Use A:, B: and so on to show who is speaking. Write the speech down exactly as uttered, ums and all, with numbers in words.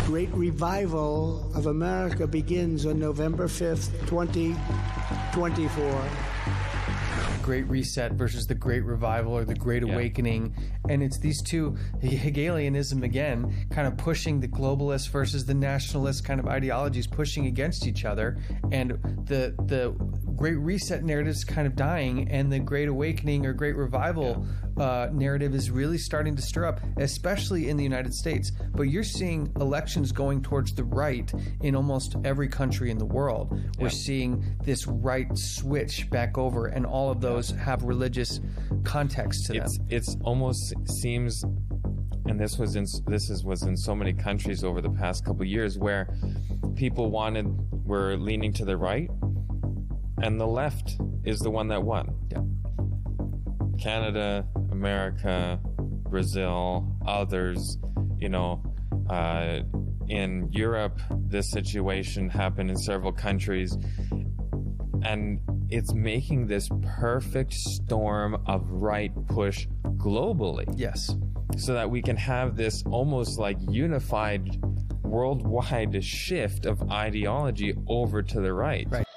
A: great revival of America begins on November fifth, twenty twenty-four.
B: Great Reset versus the Great Revival or the Great yeah. Awakening. And it's these two, Hegelianism again, kind of pushing the globalist versus the nationalist kind of ideologies, pushing against each other. And the the Great Reset narrative is kind of dying, and the Great Awakening or Great Revival yeah. uh, narrative is really starting to stir up, especially in the United States. But you're seeing elections going towards the right in almost every country in the world. Yeah. We're seeing this right switch back over, and all of those have religious context to
C: it's,
B: them.
C: It's almost seems, and this was in this is was in so many countries over the past couple of years, where people wanted were leaning to the right, and the left is the one that won.
B: Yeah.
C: Canada, America, Brazil, others, you know, uh, in Europe, this situation happened in several countries, and it's making this perfect storm of right push globally.
B: Yes.
C: So that we can have this almost like unified worldwide shift of ideology over to the right.
B: Right.